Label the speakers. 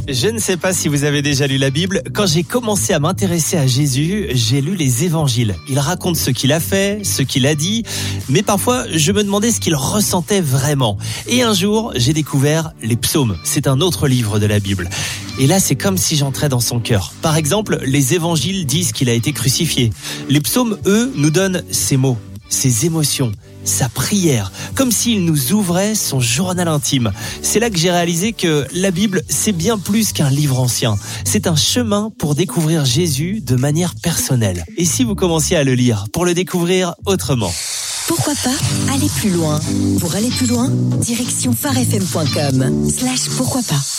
Speaker 1: Je ne sais pas si vous avez déjà lu la Bible. Quand j'ai commencé à m'intéresser à Jésus, j'ai lu les évangiles. Il raconte ce qu'il a fait, ce qu'il a dit, mais parfois je me demandais ce qu'il ressentait vraiment. Et un jour, j'ai découvert les psaumes. C'est un autre livre de la Bible. Et là, c'est comme si j'entrais dans son cœur. Par exemple, les évangiles disent qu'il a été crucifié. Les psaumes, eux, nous donnent ses mots, ses émotions, sa prière, comme s'il nous ouvrait son journal intime. C'est là que j'ai réalisé que la Bible, c'est bien plus qu'un livre ancien. C'est un chemin pour découvrir Jésus de manière personnelle. Et si vous commenciez à le lire, pour le découvrir autrement?
Speaker 2: Pourquoi pas aller plus loin? Pour aller plus loin, direction farfm.com/pourquoi pas.